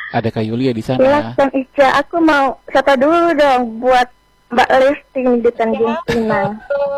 Ada Kak Yulia di sana. Silakan Ica, aku mau sapa dulu dong buat Mbak Lesti di Tanjung Pinang.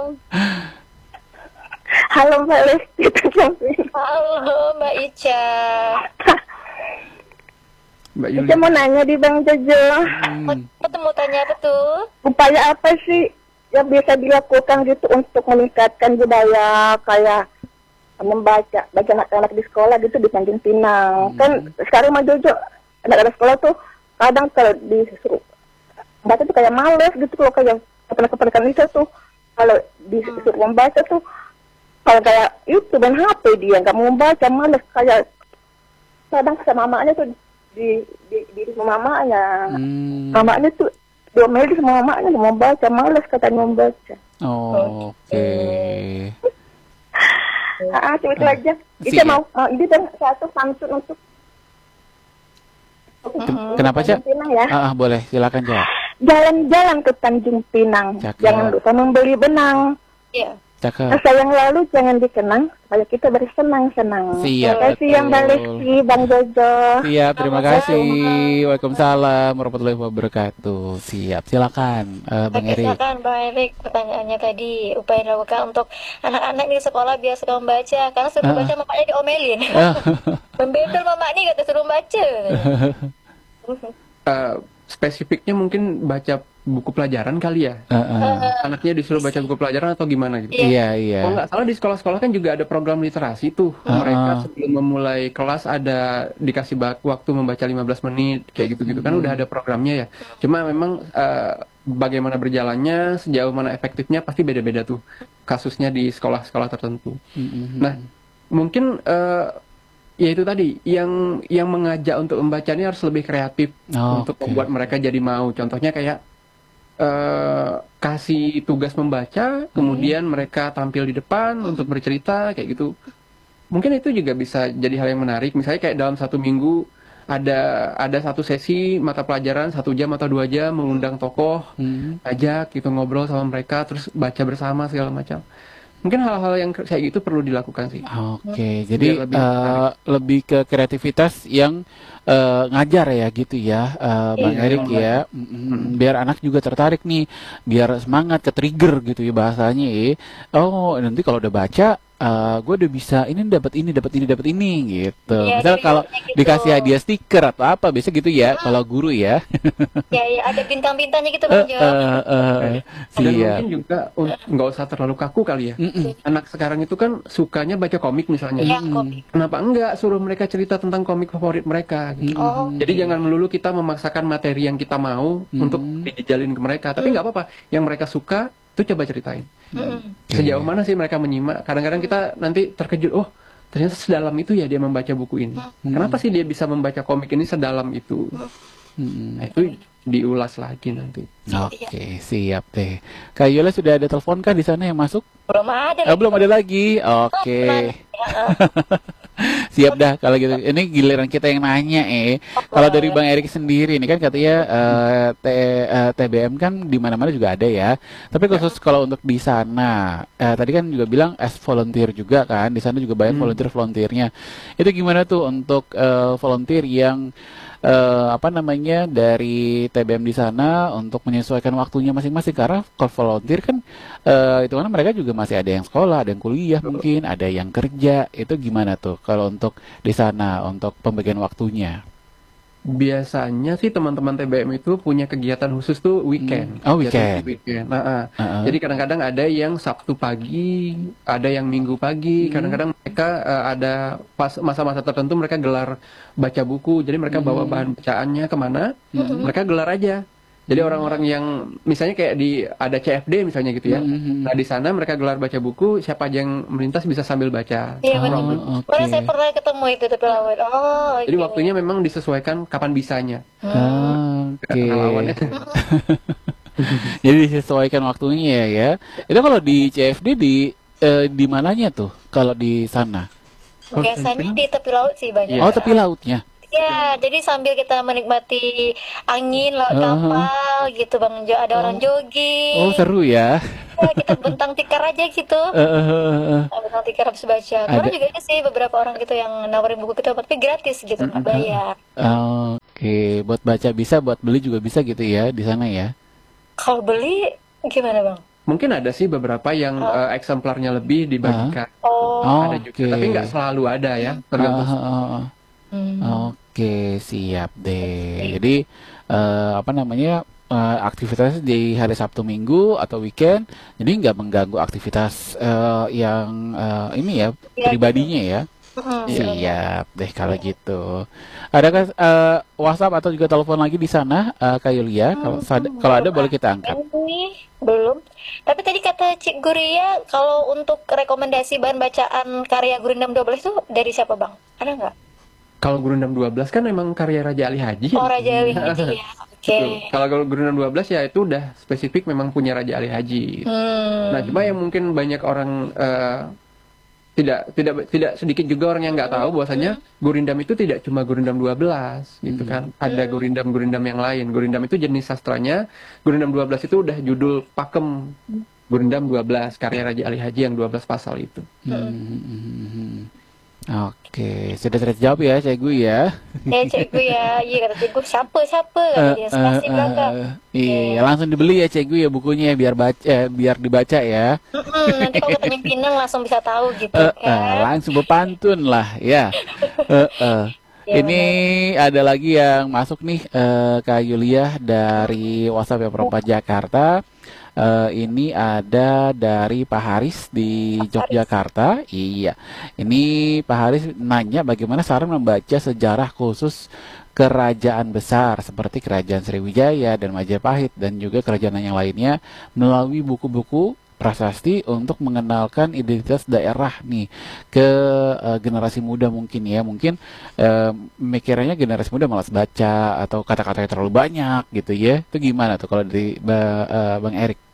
Halo Mbak Lesti di Tanjung Pinang. Halo Mbak Ica. Mbak Ica Yulia. mau nanya di Bang Jojo, Mau tanya apa tuh? upaya apa sih yang bisa dilakukan gitu untuk meningkatkan budaya kayak membaca, baca anak-anak di sekolah gitu di Tanjung Pinang. Kan sekarang Bang Jojo, anak-anak sekolah tuh kadang kalau disuruh baca tuh kayak males gitu, kalau kayak keponakan itu tuh kalau disuruh membaca tuh kalau kayak itu main HP dia nggak mau membaca, males, kayak kadang sama mamanya tuh di rumah mamanya. Mamanya tuh diomelin sama mamanya nggak mau baca, males katanya membaca. Oh, oke. Cuma itu aja. Ica mau ini dan satu pantun untuk Kenapa, Cak? Tanjung Pinang ya. Boleh, silakan, Cak. Jalan-jalan ke Tanjung Pinang, Cakep. jangan lupa membeli benang. Iya. Cakep. Masa yang lalu jangan dikenang, supaya kita bersenang-senang. Siap, Terima kasih yang Mbak betul. Lesti, Bang Jojo. Siap, terima kasih. Waalaikumsalam warahmatullahi wabarakatuh. Siap, silakan Bang Oke, Erik. silakan Bang Erik. Pertanyaannya tadi, upaya dilakukan untuk anak-anak di sekolah biar suka membaca. Karena suruh baca mamanya diomelin. Membedel mama nih kata suruh baca. Spesifiknya mungkin baca buku pelajaran kali ya. Anaknya disuruh baca buku pelajaran atau gimana gitu. Iya, iya. Kalau nggak salah di sekolah-sekolah kan juga ada program literasi tuh. Mereka sebelum memulai kelas ada dikasih waktu membaca 15 menit kayak gitu-gitu kan udah ada programnya ya. Cuma memang bagaimana berjalannya, sejauh mana efektifnya pasti beda-beda tuh kasusnya di sekolah-sekolah tertentu. Nah, mungkin ya itu tadi yang mengajak untuk membaca ini harus lebih kreatif untuk membuat mereka jadi mau. Contohnya kayak kasih tugas membaca, kemudian mereka tampil di depan untuk bercerita kayak gitu. Mungkin itu juga bisa jadi hal yang menarik. Misalnya kayak dalam satu minggu ada satu sesi mata pelajaran 1 jam atau 2 jam mengundang tokoh, ajak gitu ngobrol sama mereka, terus baca bersama segala macam. Mungkin hal-hal yang kayak gitu perlu dilakukan sih. Oke, jadi Biar lebih lebih ke kreativitas yang ngajar ya gitu ya, Bang Iya, Erik iya. ya. Biar anak juga tertarik nih, biar semangat, ke trigger gitu ya bahasanya ya. Oh, nanti kalau udah baca, gue udah bisa ini dapat ini gitu. Iya, Misal jadi kalau kayak gitu. dikasih hadiah stiker atau apa, biasa gitu ya. Kalau guru ya. Ya, ada bintang-bintangnya gitu Bang Jo. Dan Siap. mungkin juga nggak usah terlalu kaku kali ya. Anak sekarang itu kan sukanya baca komik misalnya. Iya, komik. Kenapa enggak suruh mereka cerita tentang komik favorit mereka? Gitu. Jadi jangan melulu kita memaksakan materi yang kita mau untuk dijalin ke mereka. Tapi nggak apa-apa. Yang mereka suka itu coba ceritain. Sejauh mana sih mereka menyimak? Kadang-kadang kita nanti terkejut. Oh, ternyata sedalam itu ya dia membaca buku ini. Kenapa sih dia bisa membaca komik ini sedalam itu? Nah, itu diulas lagi nanti. Oke, siap deh. Kak Yola sudah ada telepon kah di sana yang masuk? Belum ada. Belum ada lagi. Oke. Siap dah kalau gitu. Ini giliran kita yang nanya Kalau dari Bang Erik sendiri ini kan katanya TBM kan di mana-mana juga ada ya. Tapi khusus kalau untuk di sana, tadi kan juga bilang as volunteer juga kan. Di sana juga banyak volunteer-volunteernya. Itu gimana tuh untuk volunteer yang dari TBM di sana untuk menyesuaikan waktunya masing-masing, karena kalau volunteer kan itu kan mereka juga masih ada yang sekolah, ada yang kuliah mungkin, ada yang kerja. Itu gimana tuh kalau untuk di sana untuk pembagian waktunya? Biasanya sih teman-teman TBM itu punya kegiatan khusus tuh weekend. Oh, weekend. Biasanya weekend. Jadi kadang-kadang ada yang Sabtu pagi, ada yang Minggu pagi. Kadang-kadang mereka ada pas masa-masa tertentu mereka gelar baca buku. Jadi mereka bawa bahan bacaannya kemana, mereka gelar aja. Jadi orang-orang yang misalnya kayak ada CFD misalnya gitu ya. Nah di sana mereka gelar baca buku, siapa aja yang melintas bisa sambil baca. Iya benar. Karena saya pernah ketemu itu tapi lawan. Jadi waktunya memang disesuaikan kapan bisanya. Oke. Lawannya. Jadi disesuaikan waktunya ya. Itu kalau di CFD di mananya tuh kalau di sana? Biasanya di tepi laut sih banyak. Oh, tepi lautnya. Ya, jadi sambil kita menikmati angin laut kapal gitu Bang Jo, ada orang jogging. Oh, seru ya. Ya, kita bentang tikar aja gitu. Bentang tikar habis baca. Karena juga ada sih beberapa orang gitu yang nawarin buku kita tapi gratis gitu, nggak bayar. Oke. buat baca bisa, buat beli juga bisa gitu ya di sana ya. Kalau beli gimana Bang? Mungkin ada sih beberapa yang eksemplarnya lebih dibagikan. Oh, Ada juga, tapi nggak selalu ada ya, tergantung. Oke, siap deh. Jadi apa namanya, aktivitas di hari Sabtu Minggu atau weekend, jadi nggak mengganggu aktivitas yang ini ya pribadinya ya. Siap deh kalau gitu. Adakah WhatsApp atau juga telepon lagi di sana, Kak Yulia? Kalau ada boleh kita angkat. ini belum. Tapi tadi kata Cik Guria, kalau untuk rekomendasi bahan bacaan karya Gurindam 12 itu dari siapa Bang? Ada nggak? Kalau Gurindam 12 kan memang karya Raja Ali Haji. Oh, Raja Ali Haji ya. Oke. Kalau Gurindam 12 ya itu udah spesifik memang punya Raja Ali Haji. Nah, cuma yang mungkin banyak orang tidak sedikit juga orang yang nggak tahu bahwasanya Gurindam itu tidak cuma Gurindam 12 gitu kan. Ada Gurindam yang lain. Gurindam itu jenis sastranya. Gurindam 12 itu udah judul pakem. Gurindam 12 karya Raja Ali Haji yang 12 pasal itu. Oke, sudah terjawab ya Cikgu ya. Cikgu ya, iya kata Cikgu siapa kata dia spasi belakang. Iya, langsung dibeli ya Cikgu ya bukunya ya biar dibaca ya. Nanti kalau ketemu Pinang langsung bisa tahu gitu kan. Langsung berpantun lah ya. Ini ada lagi yang masuk nih, Kak Yulia dari WhatsApp ya Perempat Jakarta. Ini ada dari Pak Haris di Yogyakarta. Iya, ini Pak Haris nanya bagaimana saran membaca sejarah khusus kerajaan besar seperti Kerajaan Sriwijaya dan Majapahit dan juga kerajaan yang lainnya melalui buku-buku prasasti untuk mengenalkan identitas daerah nih ke generasi muda mungkin ya. Mungkin mikirnya generasi muda malas baca atau kata-katanya terlalu banyak gitu ya. Itu gimana tuh kalau dari Bang Erik?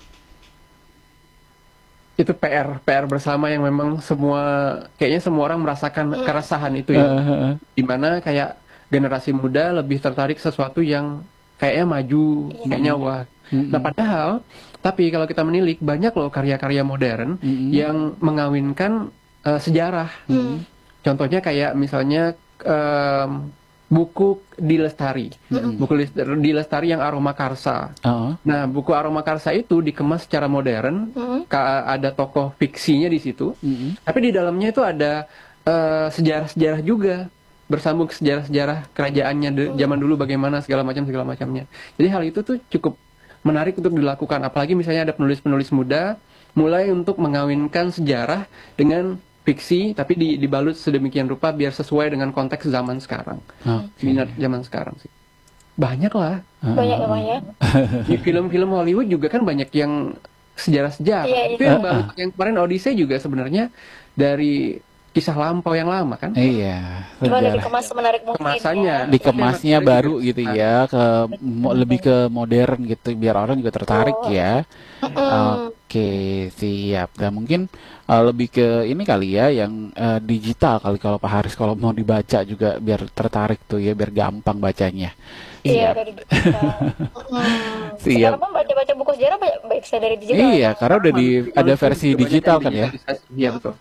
Itu PR bersama yang memang kayaknya semua orang merasakan keresahan itu ya. Dimana kayak generasi muda lebih tertarik sesuatu yang kayaknya maju, kayaknya wah. Nah padahal, tapi kalau kita menilik banyak loh karya-karya modern yang mengawinkan sejarah. Contohnya kayak misalnya buku Dilestari, buku Dilestari yang Aroma Karsa. Nah, buku Aroma Karsa itu dikemas secara modern, ada tokoh fiksinya di situ, tapi di dalamnya itu ada sejarah-sejarah juga, bersambung ke sejarah-sejarah kerajaannya zaman dulu bagaimana segala macamnya. Jadi hal itu tuh cukup menarik untuk dilakukan, apalagi misalnya ada penulis-penulis muda mulai untuk mengawinkan sejarah dengan fiksi tapi dibalut sedemikian rupa biar sesuai dengan konteks zaman sekarang. Minat zaman sekarang sih. Banyak lah. Banyak. Di film-film Hollywood juga kan banyak yang sejarah-sejarah. Itu yang kemarin Odyssey juga sebenarnya dari kisah lampau yang lama kan? Iya. Cuma dikemas menarik mungkin. Kemasannya, ya. Dikemasnya baru gitu ya, lebih ke modern gitu biar orang juga tertarik ya. Oke, siap. Dan mungkin lebih ke ini kali ya yang digital kali kalau Pak Haris kalau mau dibaca juga biar tertarik tuh ya, biar gampang bacanya. Iya, dari digital. Siap. Sekarang pun baca-baca buku sejarah bisa dari digital. Iya, karena udah ada versi digital kan ya. Iya betul.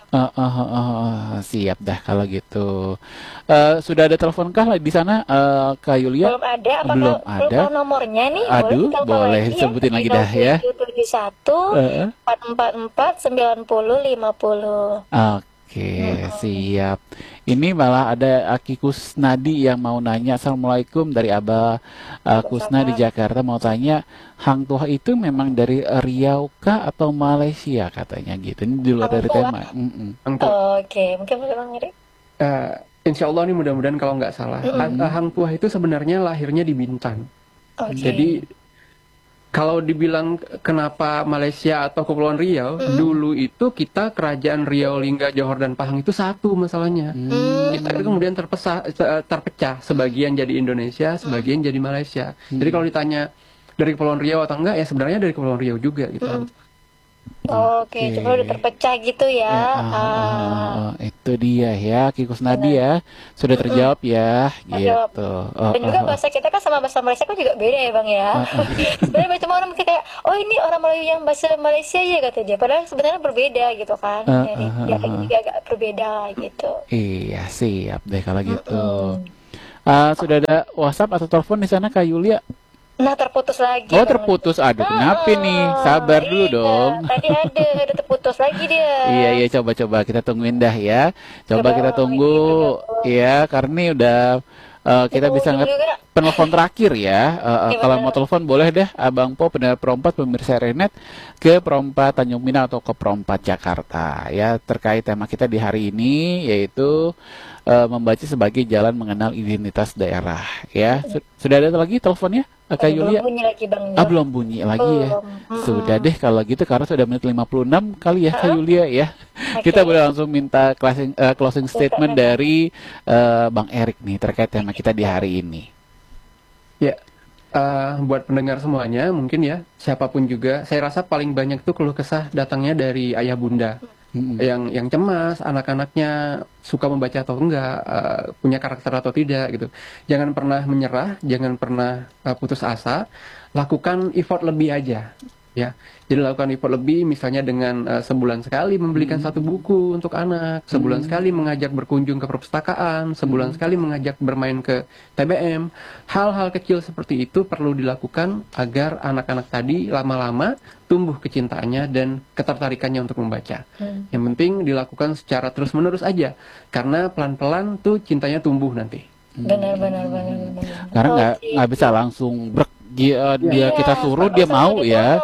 Siap dah kalau gitu. Sudah ada telepon kah di sana, Kak Yulia? Belum ada. Belum ada. Nomornya nih? Aduh, boleh sebutin lagi dah ya. 71 444 90 50. Oke, siap. Ini malah ada Aki Kusnadi yang mau nanya. Assalamualaikum dari Abah Kusna di Jakarta, mau tanya Hang Tuah itu memang dari Riau kah atau Malaysia katanya gitu. Ini di luar dari tema. Oke, mungkin Bang Erik. Insya Allah nih mudah-mudahan kalau nggak salah. Hang Tuah itu sebenarnya lahirnya di Bintan. Jadi kalau dibilang kenapa Malaysia atau Kepulauan Riau, dulu itu kita kerajaan Riau, Lingga, Johor dan Pahang itu satu masalahnya. Kita itu kemudian terpecah, sebagian jadi Indonesia, sebagian jadi Malaysia. Jadi kalau ditanya dari Kepulauan Riau atau enggak, ya sebenarnya dari Kepulauan Riau juga gitu. Oke, cuma udah terpecah gitu ya. Itu dia ya, Kikus Nadi ya. Sudah terjawab ya, gitu. Dan juga bahasa kita kan sama bahasa Malaysia kan juga beda ya Bang ya. Sebenarnya cuma orang mikir kayak, oh ini orang Melayu yang bahasa Malaysia ya kata dia. Padahal sebenarnya berbeda gitu kan. Jadi ya juga agak berbeda gitu. Iya, siap deh kalau gitu. Sudah ada WhatsApp atau telepon di sana Kak Yulia? Nah, terputus lagi. Oh, terputus. Aduh, kenapa nih? Sabar dulu dong. Tadi ada terputus lagi dia. Iya, coba kita tungguin dah ya. Coba kita tunggu ya, karena ini udah kita bisa penelpon terakhir ya. Kalau mau telepon boleh deh Abang Po, pendengar Pro4 pemirsa Renet ke Pro4 Tanjung Pinang atau ke Pro4 Jakarta ya, terkait tema kita di hari ini yaitu membaca sebagai jalan mengenal identitas daerah ya. Sudah ada lagi teleponnya Kak Yulia? Belum bunyi lagi Bang. Belum bunyi lagi ya. Sudah deh kalau gitu, karena sudah menit 56 kali ya Kak Yulia ya. Kita boleh langsung minta closing statement dari Bang Erik nih terkait tema kita di hari ini. Ya, buat pendengar semuanya mungkin ya, siapapun juga, saya rasa paling banyak tuh keluh kesah datangnya dari ayah bunda. Yang cemas, anak-anaknya suka membaca atau enggak, punya karakter atau tidak gitu. Jangan pernah menyerah, jangan pernah putus asa, lakukan effort lebih aja ya. Jadi lakukan effort lebih, misalnya dengan sebulan sekali membelikan satu buku untuk anak, sebulan sekali mengajak berkunjung ke perpustakaan, sebulan sekali mengajak bermain ke TBM. Hal-hal kecil seperti itu perlu dilakukan agar anak-anak tadi lama-lama tumbuh kecintaannya dan ketertarikannya untuk membaca. Yang penting dilakukan secara terus-menerus aja, karena pelan-pelan tuh cintanya tumbuh nanti. Benar. Karena nggak bisa langsung dia kita suruh dia mau ya.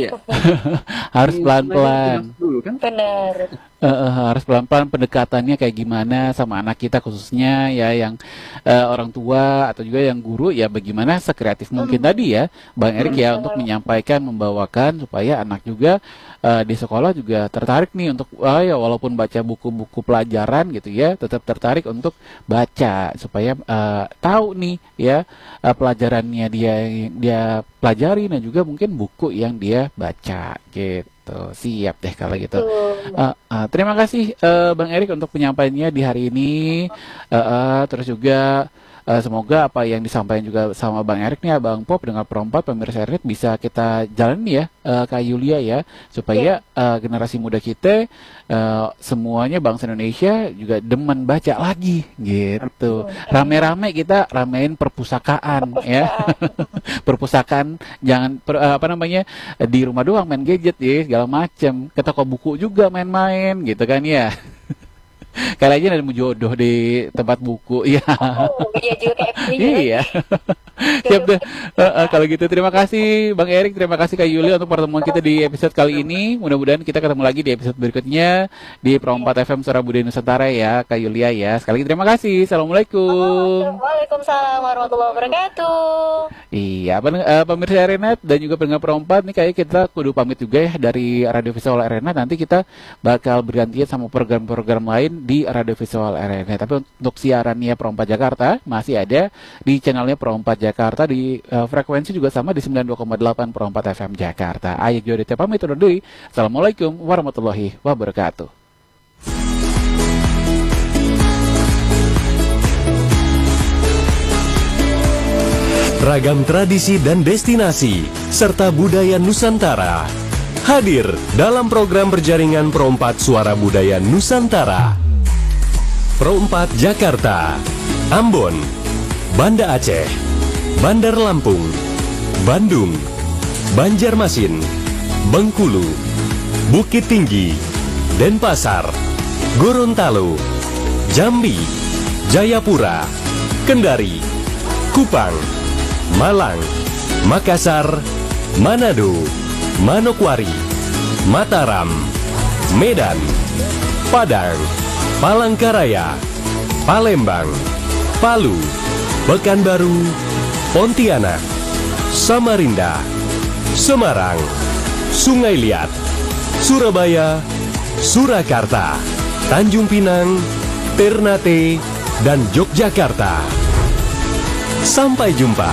Harus pelan-pelan. Benar. Harus pelan-pelan pendekatannya kayak gimana sama anak kita khususnya ya, yang orang tua atau juga yang guru ya, bagaimana sekreatif mungkin tadi ya Bang Erik ya, untuk menyampaikan, membawakan supaya anak juga di sekolah juga tertarik nih untuk ya walaupun baca buku-buku pelajaran gitu ya, tetap tertarik untuk baca supaya tahu nih ya pelajarannya dia pelajari, dan juga mungkin buku yang dia baca gitu. Siap deh kalau gitu. Terima kasih Bang Erik untuk penyampaiannya di hari ini. Terus juga semoga apa yang disampaikan juga sama Bang Erik nih, Abang Po, pendengar Pro4 pemirsa Renet, bisa kita jalani ya Kak Yulia ya, supaya generasi muda kita semuanya bangsa Indonesia juga demen baca lagi gitu. Rame-rame kita ramein perpustakaan ya. Perpustakaan, jangan di rumah doang main gadget ya segala macam, ke toko buku juga main-main gitu kan ya. Kayaknya ada mau jodoh di tempat buku ya. Iya juga kayak iya. Siap deh. Kalau gitu terima kasih Bang Erik, terima kasih Kak Yulia untuk pertemuan kita di episode kali ini. Mudah-mudahan kita ketemu lagi di episode berikutnya di Pro4 FM Suara Budaya Nusantara ya Kak Yulia ya. Sekali lagi terima kasih. Assalamualaikum. Waalaikumsalam warahmatullahi wabarakatuh. Iya, pemirsa Renet dan juga pendengar Pro4 nih, kayak kita kudu pamit juga ya dari Radio Visual Renet. Nanti kita bakal bergantian sama program-program lain di Radio Visual Renet. Tapi untuk siarannya Pro4 Jakarta masih ada di channelnya Pro4 Jakarta, di frekuensi juga sama di 92,8 Pro4 FM Jakarta. Ayo Jodite pamit undur diri. Assalamualaikum warahmatullahi wabarakatuh. Ragam tradisi dan destinasi serta budaya Nusantara hadir dalam program berjaringan Pro4 Suara Budaya Nusantara. Pro4 Jakarta, Ambon, Banda Aceh, Bandar Lampung, Bandung, Banjarmasin, Bengkulu, Bukit Tinggi, Denpasar, Gorontalo, Jambi, Jayapura, Kendari, Kupang, Malang, Makassar, Manado, Manokwari, Mataram, Medan, Padang, Palangkaraya, Palembang, Palu, Pekanbaru, Pontianak, Samarinda, Semarang, Sungai Liat, Surabaya, Surakarta, Tanjung Pinang, Ternate, dan Yogyakarta. Sampai jumpa.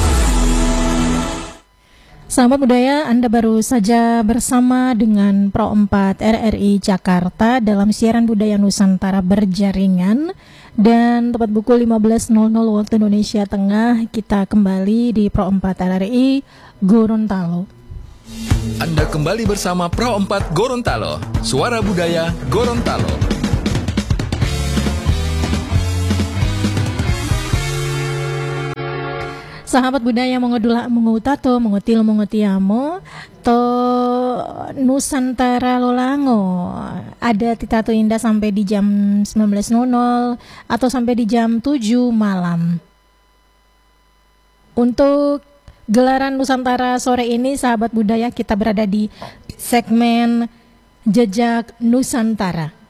Sahabat budaya, Anda baru saja bersama dengan Pro4 RRI Jakarta dalam siaran budaya Nusantara berjaringan. Dan tepat pukul 15.00 waktu Indonesia Tengah, kita kembali di Pro4 RRI Gorontalo. Anda kembali bersama Pro4 Gorontalo, Suara Budaya Gorontalo. sahabat budaya mengutato, mengutil, mengutiamo, to Nusantara Lolango. Ada Titato Indah sampai di jam 19.00 atau sampai di jam 7 malam. Untuk gelaran Nusantara sore ini, sahabat budaya, kita berada di segmen Jejak Nusantara.